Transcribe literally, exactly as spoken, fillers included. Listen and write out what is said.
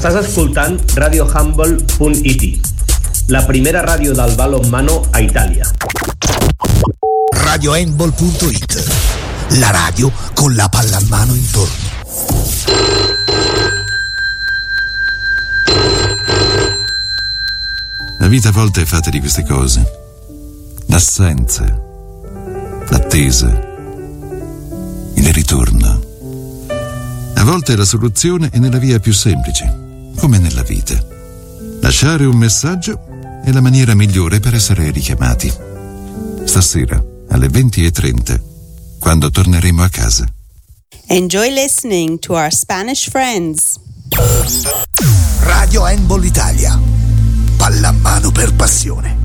Estàs escoltant radio humble punt it, la primera ràdio del balonmano a Itàlia. radio humble punto it, la radio con la palla in mano intorno. La vita a volte è fatta di queste cose. L'assenza, l'attesa, il ritorno. A volte la soluzione è nella via più semplice, come nella vita. Lasciare un messaggio è la maniera migliore per essere richiamati. Stasera, alle venti e trenta, quando torneremo a casa. Enjoy listening to our Spanish friends. Radio Handball Italia. Pallamano per passione.